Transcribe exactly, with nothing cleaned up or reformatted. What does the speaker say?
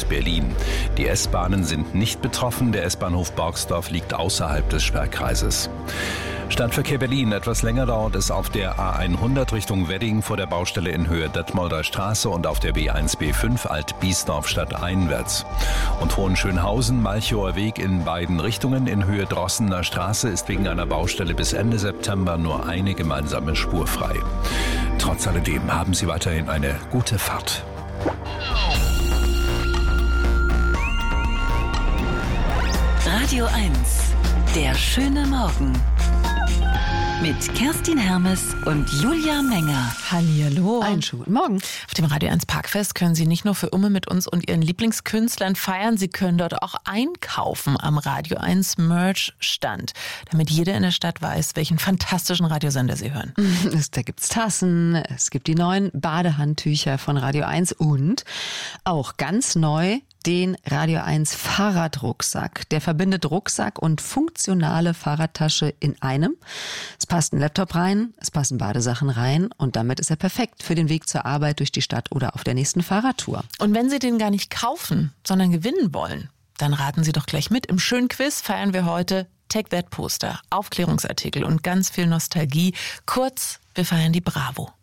und Berlin. Die S-Bahnen sind nicht betroffen. Der S-Bahnhof Borgsdorf liegt außerhalb des Sperrkreises. Stadtverkehr Berlin. Etwas länger dauert es auf der A hundert Richtung Wedding vor der Baustelle in Höhe Detmolder Straße und auf der B eins B fünf Alt-Biesdorf stadteinwärts. Und Hohenschönhausen, Malchower Weg in beiden Richtungen in Höhe Drossener Straße ist wegen einer Baustelle bis Ende September nur eine gemeinsame Spur frei. Trotz alledem haben Sie weiterhin eine gute Fahrt. Radio eins. Der schöne Morgen. Mit Kerstin Hermes und Julia Menger. Hallihallo. Einen schönen guten Morgen. Auf dem Radio eins Parkfest können Sie nicht nur für Umme mit uns und Ihren Lieblingskünstlern feiern, Sie können dort auch einkaufen am Radio eins Merch-Stand, damit jeder in der Stadt weiß, welchen fantastischen Radiosender Sie hören. Da gibt's Tassen, es gibt die neuen Badehandtücher von Radio eins und auch ganz neu den Radio eins Fahrradrucksack. Der verbindet Rucksack und funktionale Fahrradtasche in einem. Es passt ein Laptop rein, es passen Badesachen rein und damit ist er perfekt für den Weg zur Arbeit, durch die Stadt oder auf der nächsten Fahrradtour. Und wenn Sie den gar nicht kaufen, sondern gewinnen wollen, dann raten Sie doch gleich mit. Im schönen Quiz feiern wir heute Take That Poster, Aufklärungsartikel und ganz viel Nostalgie. Kurz, wir feiern die Bravo.